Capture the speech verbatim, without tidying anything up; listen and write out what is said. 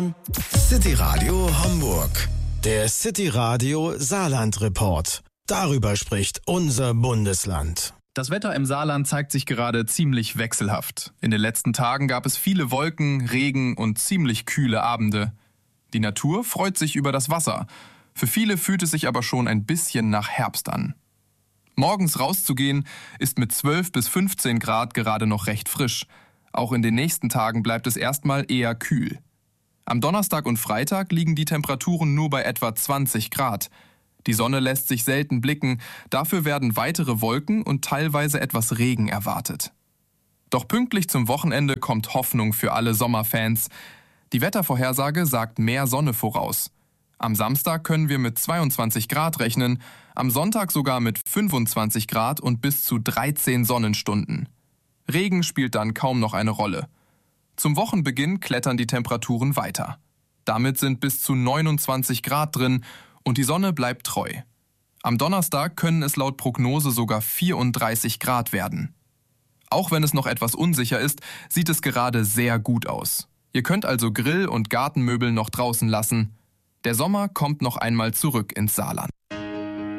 City Radio Hamburg. Der City Radio Saarland Report. Darüber spricht unser Bundesland. Das Wetter im Saarland zeigt sich gerade ziemlich wechselhaft. In den letzten Tagen gab es viele Wolken, Regen und ziemlich kühle Abende. Die Natur freut sich über das Wasser. Für viele fühlt es sich aber schon ein bisschen nach Herbst an. Morgens rauszugehen ist mit zwölf bis fünfzehn Grad gerade noch recht frisch. Auch in den nächsten Tagen bleibt es erstmal eher kühl. Am Donnerstag und Freitag liegen die Temperaturen nur bei etwa zwanzig Grad. Die Sonne lässt sich selten blicken, dafür werden weitere Wolken und teilweise etwas Regen erwartet. Doch pünktlich zum Wochenende kommt Hoffnung für alle Sommerfans. Die Wettervorhersage sagt mehr Sonne voraus. Am Samstag können wir mit zweiundzwanzig Grad rechnen, am Sonntag sogar mit fünfundzwanzig Grad und bis zu dreizehn Sonnenstunden. Regen spielt dann kaum noch eine Rolle. Zum Wochenbeginn klettern die Temperaturen weiter. Damit sind bis zu neunundzwanzig Grad drin und die Sonne bleibt treu. Am Donnerstag können es laut Prognose sogar vierunddreißig Grad werden. Auch wenn es noch etwas unsicher ist, sieht es gerade sehr gut aus. Ihr könnt also Grill- und Gartenmöbel noch draußen lassen. Der Sommer kommt noch einmal zurück ins Saarland.